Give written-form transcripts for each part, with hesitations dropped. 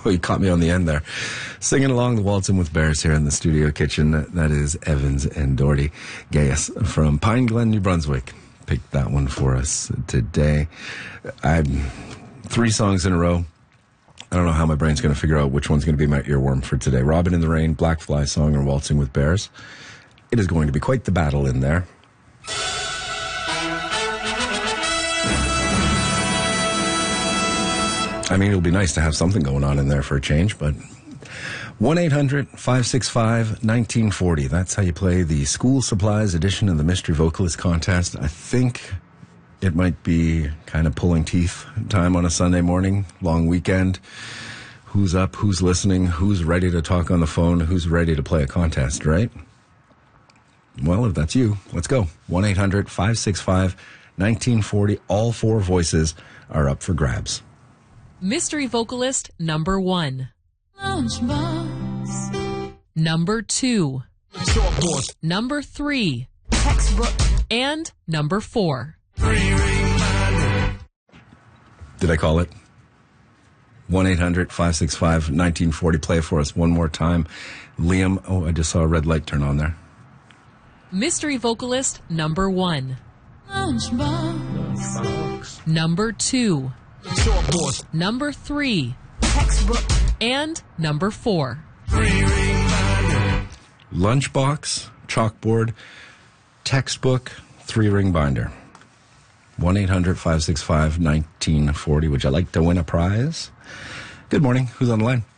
Oh, you caught me on the end there. Singing along the Waltzing with Bears here in the studio kitchen. That is Evans and Doherty Gaius from Pine Glen, New Brunswick. Picked that one for us today. I'm 3 songs in a row. I don't know how my brain's going to figure out which one's going to be my earworm for today. Robin in the Rain, Black Fly Song, or Waltzing with Bears. It is going to be quite the battle in there. I mean, it'll be nice to have something going on in there for a change, but 1-800-565-1940. That's how you play the school supplies edition of the Mystery Vocalist Contest. I think it might be kind of pulling teeth time on a Sunday morning, long weekend. Who's up, who's listening, who's ready to talk on the phone, who's ready to play a contest, right? Well, if that's you, let's go. 1-800-565-1940. All 4 voices are up for grabs. Mystery vocalist number 1. Lunchbox. Number 2. Chalkboard. Number 3. Textbook. And number 4. Did I call it? 1-800-565-1940. Play it for us one more time. Liam, oh, I just saw a red light turn on there. Mystery vocalist number 1. Lunchbox. Number 2. Chalkboard. Number 3. Textbook. And number 4. Lunchbox, chalkboard, textbook, 3-ring binder. 1-800-565-1940. Would you like to win a prize? Good morning. Who's on the line?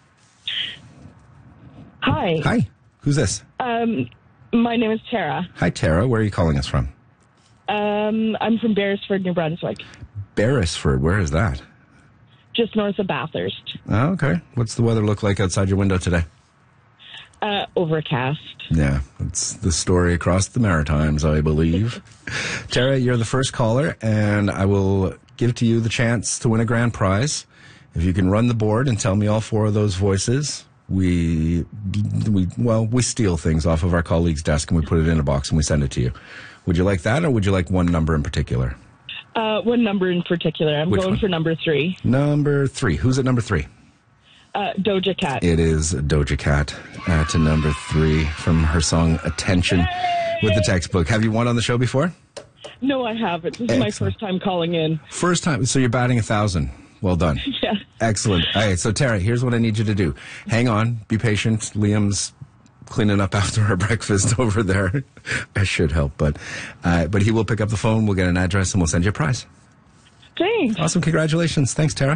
Hi. Hi. Who's this? My name is Tara. Hi, Tara. Where are you calling us from? I'm from Beresford, New Brunswick. Beresford. Where is that? Just north of Bathurst. Oh, okay. What's the weather look like outside your window today? Overcast. Yeah, it's the story across the Maritimes, I believe. Tara, you're the first caller, and I will give to you the chance to win a grand prize. If you can run the board and tell me all 4 of those voices, we steal things off of our colleague's desk and we put it in a box and we send it to you. Would you like that, or would you like one number in particular? One number in particular. I'm going for number 3. Number 3. Who's at number 3? Doja Cat. It is Doja Cat to number 3 from her song Attention with the textbook. Have you won on the show before? No, I haven't. This is my first time calling in. First time. So you're batting 1,000. Well done. Yeah. Excellent. All right, so Tara, here's what I need you to do. Hang on. Be patient. Liam's cleaning up after our breakfast over there. I should help, but he will pick up the phone. We'll get an address and we'll send you a prize. Thanks. Awesome. Congratulations. Thanks, Tara.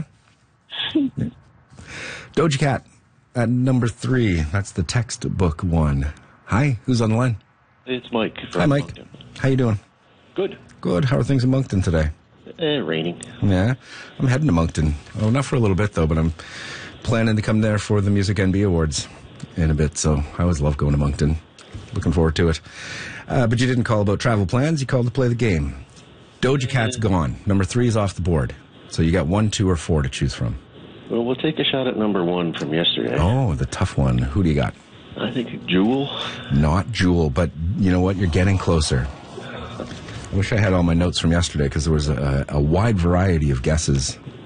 Doja Cat at number 3. That's the textbook one. Hi. Who's on the line? It's Mike. Hi, Mike. Moncton. How you doing? Good. Good. How are things in Moncton today? Raining. Yeah. I'm heading to Moncton. Oh, not for a little bit, though, but I'm planning to come there for the Music NB Awards in a bit, so I always love going to Moncton. Looking forward to it. But you didn't call about travel plans. You called to play the game. Doja Cat's gone. Number 3 is off the board. So you got 1, 2, or 4 to choose from. Well, we'll take a shot at number 1 from yesterday. Oh, the tough one. Who do you got? I think Jewel. Not Jewel, but you know what? You're getting closer. I wish I had all my notes from yesterday because there was a wide variety of guesses